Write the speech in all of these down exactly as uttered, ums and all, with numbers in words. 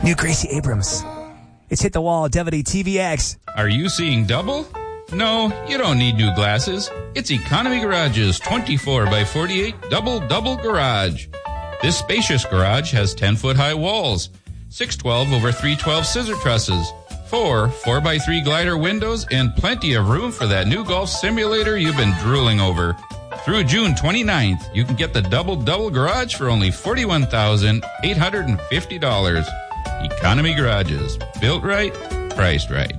New Gracie Abrams. It's Hit the Wall, Devity T V X. Are you seeing double? No, you don't need new glasses. It's Economy Garage's twenty-four by forty-eight double double garage. This spacious garage has ten-foot high walls, six twelve over three twelve scissor trusses, four four by three glider windows, and plenty of room for that new golf simulator you've been drooling over. Through June twenty-ninth, you can get the double double garage for only forty-one thousand eight hundred fifty dollars. Economy Garages. Built right, priced right.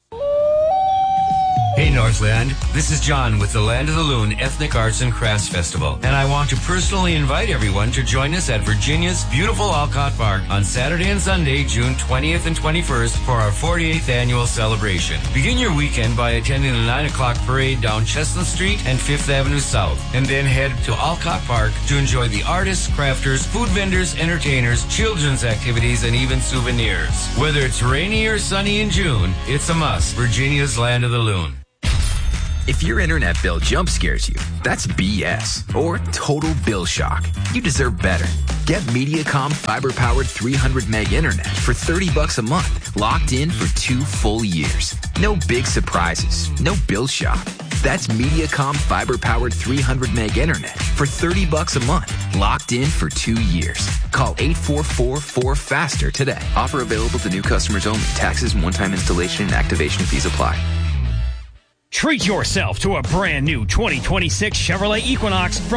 Hey Northland, this is John with the Land of the Loon Ethnic Arts and Crafts Festival, and I want to personally invite everyone to join us at Virginia's beautiful Alcott Park on Saturday and Sunday, June twentieth and twenty-first for our forty-eighth annual celebration. Begin your weekend by attending the nine o'clock parade down Chestnut Street and Fifth Avenue South, and then head to Alcott Park to enjoy the artists, crafters, food vendors, entertainers, children's activities, and even souvenirs. Whether it's rainy or sunny in June, it's a must. Virginia's Land of the Loon. If your internet bill jump scares you, that's B S or total bill shock. You deserve better. Get Mediacom fiber-powered three hundred meg internet for thirty bucks a month, locked in for two full years. No big surprises, no bill shock. That's Mediacom fiber-powered three hundred meg internet for thirty bucks a month, locked in for two years. Call eight four four four faster today. Offer available to new customers only. Taxes and one-time installation and activation fees apply. Treat yourself to a brand new twenty twenty-six Chevrolet Equinox from